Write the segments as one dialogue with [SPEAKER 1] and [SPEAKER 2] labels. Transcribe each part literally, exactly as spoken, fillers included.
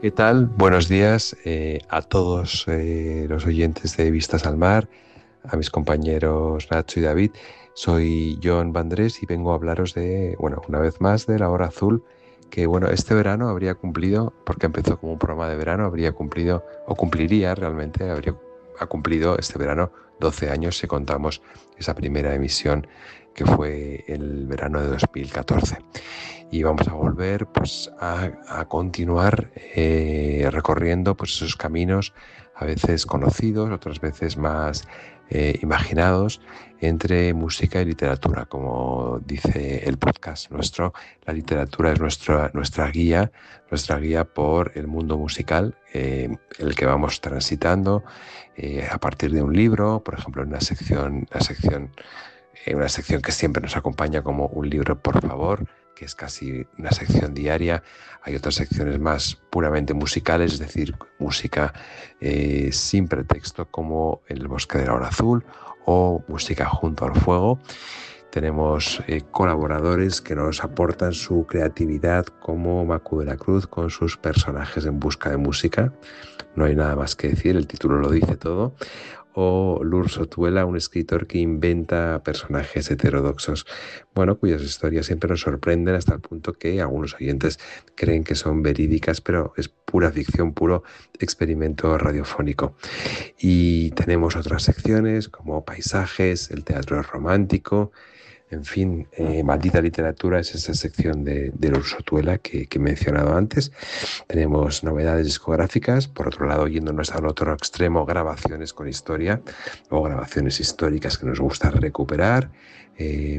[SPEAKER 1] ¿Qué tal? Buenos días eh, a todos eh, los oyentes de Vistas al Mar, a mis compañeros Nacho y David. Soy John Vandrés y vengo a hablaros de, bueno, una vez más de La Hora Azul, que bueno, este verano habría cumplido, porque empezó como un programa de verano, habría cumplido, o cumpliría realmente, habría ha cumplido este verano doce años si contamos esa primera emisión que fue el verano de dos mil catorce. Y vamos a volver pues a, a continuar eh, recorriendo pues esos caminos a veces conocidos, otras veces más eh, imaginados entre música y literatura. Como dice el podcast nuestro, la literatura es nuestra, nuestra guía, nuestra guía por el mundo musical, eh, el que vamos transitando eh, a partir de un libro, por ejemplo, en una sección, una sección, eh, una sección que siempre nos acompaña como un libro, por favor, que es casi una sección diaria. Hay otras secciones más puramente musicales, es decir, música eh, sin pretexto, como El Bosque de la Hora Azul o Música junto al fuego. Tenemos eh, colaboradores que nos aportan su creatividad, como Macu de la Cruz con sus personajes en busca de música. No hay nada más que decir, el título lo dice todo. O Lurs Otuela, un escritor que inventa personajes heterodoxos, bueno, cuyas historias siempre nos sorprenden hasta el punto que algunos oyentes creen que son verídicas, pero es pura ficción, puro experimento radiofónico. Y tenemos otras secciones como paisajes, el teatro romántico. En fin, eh, Maldita Literatura es esa sección de, de Lurs Otuela que, que he mencionado antes. Tenemos novedades discográficas, por otro lado, yéndonos al otro extremo, grabaciones con historia o grabaciones históricas que nos gusta recuperar. Eh,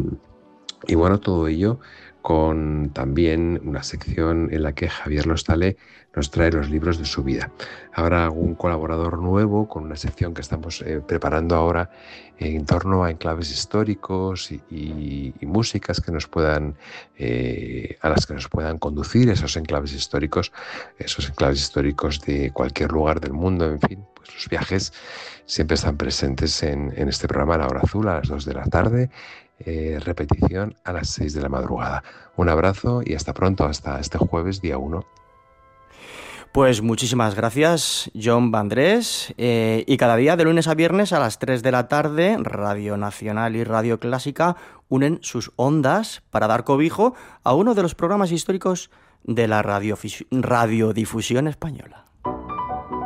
[SPEAKER 1] y bueno, todo ello con también una sección en la que Javier Lostale nos trae los libros de su vida. Habrá algún colaborador nuevo con una sección que estamos eh, preparando ahora en torno a enclaves históricos y, y, y músicas que nos puedan, eh, a las que nos puedan conducir esos enclaves históricos, esos enclaves históricos de cualquier lugar del mundo. En fin, pues los viajes siempre están presentes en, en este programa La Hora Azul a las dos de la tarde. Eh, repetición a las seis de la madrugada. Un abrazo y hasta pronto, hasta este jueves, día uno.
[SPEAKER 2] Pues muchísimas gracias, John Vandrés. Eh, y cada día, de lunes a viernes, a las tres de la tarde, Radio Nacional y Radio Clásica unen sus ondas para dar cobijo a uno de los programas históricos de la radiodifusión española.